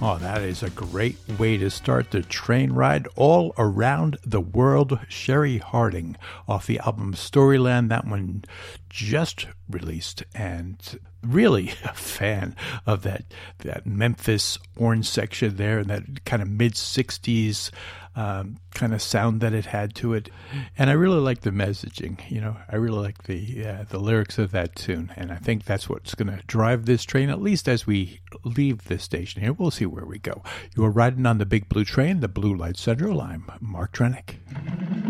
Oh, that is a great way to start the train ride. All Around the World, Sherry Harding, off the album Storyland. That one just released, and really a fan of that Memphis horn section there, and that kind of mid-60s kind of sound that it had to it. And I really like the messaging, I really like the lyrics of that tune, and I think that's what's going to drive this train, at least as we leave this station here. We'll see where we go. You are riding on the Big Blue Train, the Blue Light Central. I'm Mark Trenick.